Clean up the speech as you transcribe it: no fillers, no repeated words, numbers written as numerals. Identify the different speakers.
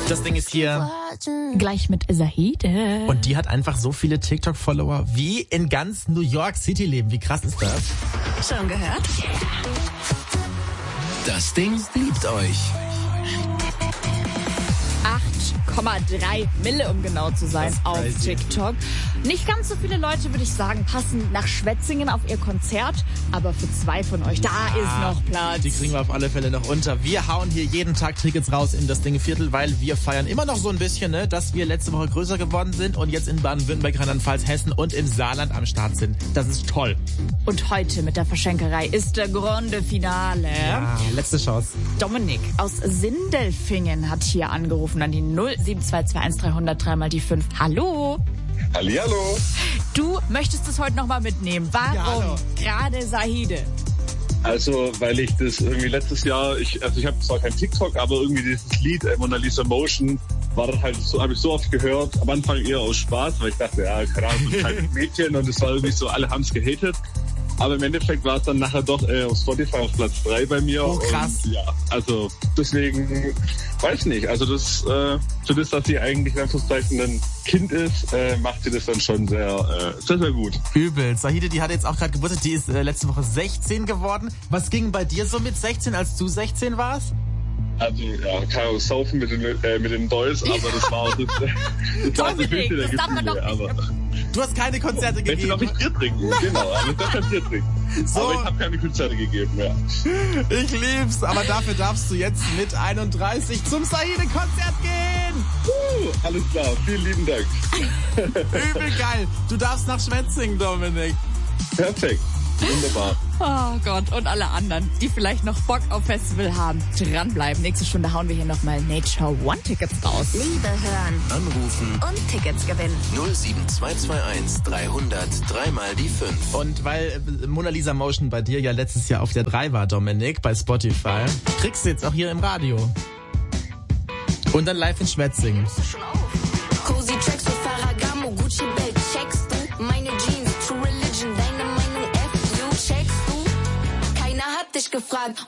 Speaker 1: Das Ding ist hier.
Speaker 2: Gleich mit Zahide.
Speaker 1: Und die hat einfach so viele TikTok-Follower, wie in ganz New York City leben. Wie krass ist das?
Speaker 2: Schon gehört?
Speaker 3: Das Ding liebt euch.
Speaker 2: 8,3 Mille, um genau zu sein, auf
Speaker 1: crazy.
Speaker 2: TikTok. Nicht ganz so viele Leute, würde ich sagen, passen nach Schwetzingen auf ihr Konzert. Aber für 2 von euch, da ist noch Platz.
Speaker 1: Die kriegen wir auf alle Fälle noch unter. Wir hauen hier jeden Tag Tickets raus in das Ding-Viertel, weil wir feiern immer noch so ein bisschen, ne, dass wir letzte Woche größer geworden sind und jetzt in Baden-Württemberg, Rheinland-Pfalz, Hessen und im Saarland am Start sind. Das ist toll.
Speaker 2: Und heute mit der Verschenkerei ist der Grande Finale.
Speaker 1: Ja, letzte Chance.
Speaker 2: Dominik aus Sindelfingen hat hier angerufen an die 07221 300 3 mal die 5. Hallo.
Speaker 4: Hallihallo.
Speaker 2: Du möchtest es heute nochmal mitnehmen. Warum
Speaker 1: Ja, hallo.
Speaker 2: gerade Zahide?
Speaker 4: Also, weil ich das irgendwie letztes Jahr, ich habe zwar kein TikTok, aber irgendwie dieses Lied Mona Lisa Motion war das halt so, habe ich so oft gehört. Am Anfang eher aus Spaß, weil ich dachte, ja, keine Ahnung, so ein kleines Mädchen und es war irgendwie so, alle haben es gehatet. Aber im Endeffekt war es dann nachher doch auf Spotify auf Platz 3 bei mir.
Speaker 1: Oh, krass.
Speaker 4: Und ja, also deswegen, weiß nicht. Also das, für das, dass sie eigentlich in Anführungszeichen ein Kind ist, macht sie das dann schon sehr, sehr gut.
Speaker 1: Übel. Zahide, die hat jetzt auch gerade Geburtstag, die ist letzte Woche 16 geworden. Was ging bei dir so mit 16, als du 16 warst?
Speaker 4: Also, ja, kann auch saufen mit den Boys, aber das war auch das war die
Speaker 2: Dominik,
Speaker 4: Hütte der
Speaker 2: das darf man
Speaker 4: Gefühle,
Speaker 2: doch nicht.
Speaker 4: aber
Speaker 1: Du hast keine Konzerte
Speaker 4: ich darf
Speaker 1: gegeben.
Speaker 4: nicht Bier trinken, genau, aber ich darf kein Bier trinken.
Speaker 1: So.
Speaker 4: Aber ich habe keine Konzerte gegeben, ja.
Speaker 1: Ich lieb's, aber dafür darfst du jetzt mit 31 zum Zahide-Konzert gehen.
Speaker 4: Alles klar, vielen lieben Dank.
Speaker 1: Übel geil. Du darfst nach Schwetzingen, Dominik.
Speaker 4: Perfekt, wunderbar.
Speaker 2: Oh Gott, und alle anderen, die vielleicht noch Bock auf Festival haben, dranbleiben. Nächste Stunde hauen wir hier nochmal Nature One Tickets raus.
Speaker 5: Liebe hören
Speaker 3: Anrufen
Speaker 5: und Tickets gewinnen.
Speaker 3: 07221 300 3 mal die 5.
Speaker 1: Und weil Mona Lisa Motion bei dir ja letztes Jahr auf der 3 war, Dominik, bei Spotify, kriegst du jetzt auch hier im Radio. Und dann live in Schwetzingen.
Speaker 5: Cozy Tracks für Ferragamo, Gucci Belt, checkst du? Meine Jeans, True Religion, deine Meinung F, you checkst du? Keiner hat dich gefragt